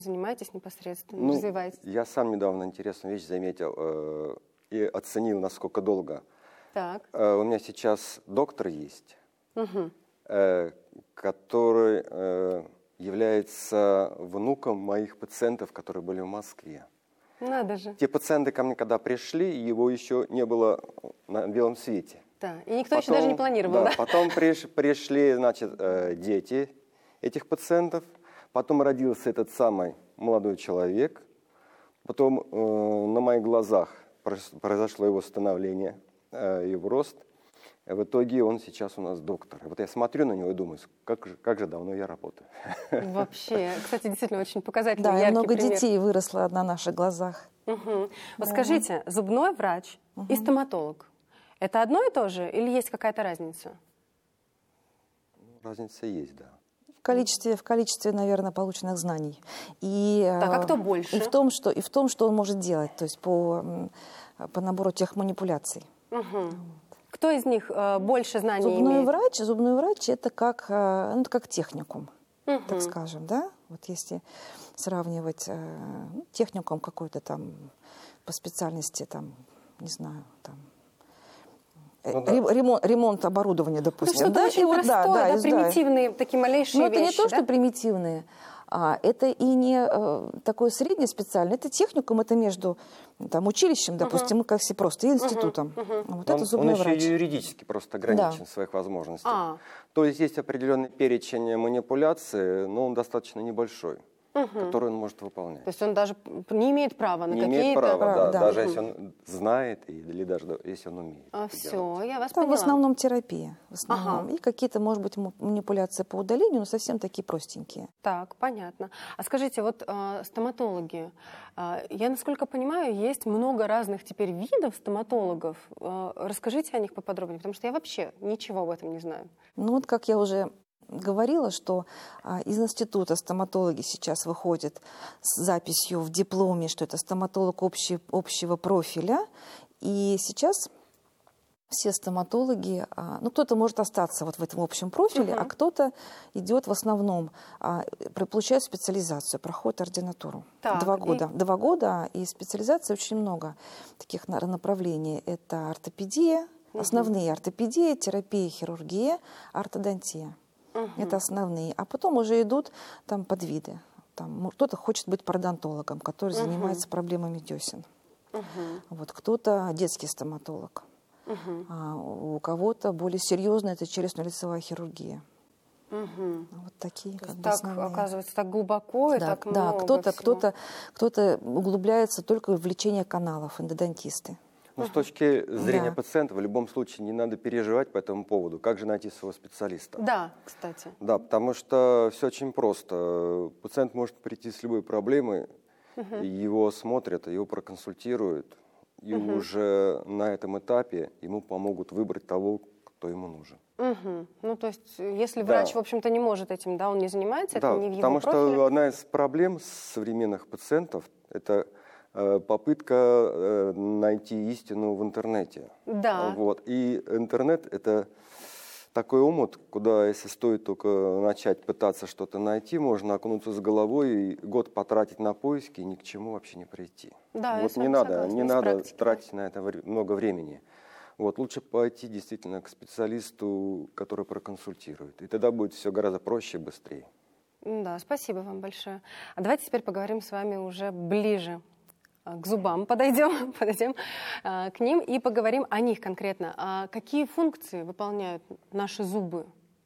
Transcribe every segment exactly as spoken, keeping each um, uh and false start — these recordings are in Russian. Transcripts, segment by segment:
занимаетесь непосредственно, Ну, развиваетесь? я сам недавно интересную вещь заметил э, и оценил, насколько долго. Так. Э, у меня сейчас доктор есть, Угу. э, который э, является внуком моих пациентов, которые были в Москве. Надо же. Те пациенты ко мне, когда пришли, его еще не было на белом свете. Да. И никто еще даже не планировал, да? да? Потом приш, пришли, значит, э, дети этих пациентов, потом родился этот самый молодой человек, потом э, на моих глазах произошло его становление, э, его рост. В итоге он сейчас у нас доктор. И вот я смотрю на него и думаю, как же, как же давно я работаю. Вообще, кстати, действительно очень показательный, Да, и яркий много пример. детей выросло на наших глазах. Угу. Вот Да. скажите, зубной врач Угу. и стоматолог – это одно и то же или есть какая-то разница? Разница есть, да. В количестве, в количестве, наверное, полученных знаний. И, Так, а э, кто больше? И в том, что, и в том, что он может делать, то есть по, м, по набору тех манипуляций. Угу. Кто из них э, больше знаний Зубной имеет? врач, зубной врач это как, э, ну, это как техникум, Мгм. так скажем, да? Вот если сравнивать э, ну, техникум какой-то там по специальности, там, не знаю, там, э, Ну да. ре- ремонт, ремонт оборудования, Это допустим. что-то да, очень и вот, простое, да, да, да, примитивные, такие малейшие Но это не вещи, то, да? что примитивные, а это и не э, такое среднее специальное. Это техникум, это между там, училищем, допустим, мы как все просто, и институтом. Вот Он, это зубной он еще врач. и юридически просто ограничен Да. в своих возможностях. А. То есть есть определенный перечень манипуляций, но он достаточно небольшой, который он может выполнять. То есть он даже не имеет права на Не какие-то... имеет права, Права, да, да. даже Мгм. если он знает или даже если он умеет. А, это все, делать. я вас Там поняла. в основном терапия. В основном. Ага. И какие-то, может быть, му- манипуляции по удалению, но совсем такие простенькие. Так, понятно. А скажите, вот э, стоматологи, э, я, насколько понимаю, есть много разных теперь видов стоматологов. Э, расскажите о них поподробнее, потому что я вообще ничего об этом не знаю. Ну вот, как я уже говорила, что а, из института стоматологи сейчас выходят с записью в дипломе, что это стоматолог общий, общего профиля. И сейчас все стоматологи, а, ну кто-то может остаться вот в этом общем профиле, Мгм. а кто-то идет в основном, а, про- получает специализацию, проходит ординатуру. Так, Два и- года. Два года, и специализаций очень много таких на- направлений. Это ортопедия, Мгм. основные ортопедия, терапия, хирургия, ортодонтия. Мгм. Это основные. А потом уже идут там подвиды. Там, м, кто-то хочет быть пародонтологом, который Мгм. занимается проблемами десен. Мгм. Вот, кто-то детский стоматолог. Мгм. А у кого-то более серьезная это челюстно-лицевая хирургия. Мгм. Вот такие То как есть бы так, основные. оказывается, так глубоко и Да, так да, много кто-то, всего. кто-то, кто-то углубляется только в лечение каналов, эндодонтисты. Но с точки зрения Да. пациента в любом случае не надо переживать по этому поводу. Как же найти своего специалиста? Да, кстати. Да, потому что все очень просто. Пациент может прийти с любой проблемой, Мгм. его смотрят, его проконсультируют, и Мгм. уже на этом этапе ему помогут выбрать того, кто ему нужен. Мгм. Ну, то есть, если Да. врач, в общем-то, не может этим, да, он не занимается, Да, это не в его потому профиле. что одна из проблем современных пациентов – это э, попытка э, найти истину в интернете. Да. Вот. И интернет – это такой омут, куда, если стоит только начать пытаться что-то найти, можно окунуться с головой и год потратить на поиски и ни к чему вообще не прийти. Да, я вот с не вами надо, согласна, не из надо практики. тратить на это вре- много времени. Вот, лучше пойти действительно к специалисту, который проконсультирует. И тогда будет все гораздо проще и быстрее. Да, спасибо вам большое. А давайте теперь поговорим с вами уже ближе а, к зубам, подойдем, подойдем а, к ним и поговорим о них конкретно. А какие функции выполняют наши зубы?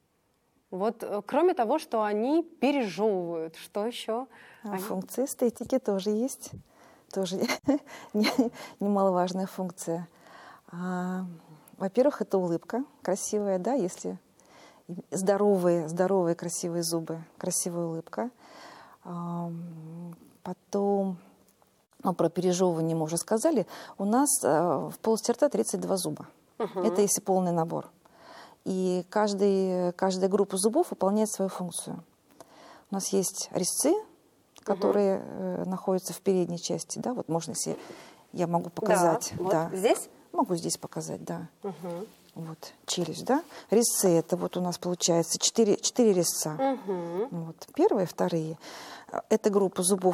Вот э, кроме того, что они пережевывают, что еще? А Они- функция эстетики тоже есть. Тоже не- немаловажная функция. А, Во-первых, это улыбка красивая, да, если здоровые, здоровые красивые зубы, красивая улыбка. Ам, Потом, ну, про пережевывание мы уже сказали. У нас а, в полости рта тридцать два зуба. Мгм. Это если полный набор. И каждый, каждая группа зубов выполняет свою функцию. У нас есть резцы, которые э, находятся в передней части. Да? Вот можно, если я могу показать. Да, вот Да. здесь? Могу здесь показать, да. Мгм. Вот, челюсть, да. Резцы, это вот у нас получается четыре, четыре резца. Мгм. Вот, первые, вторые. Это группа зубов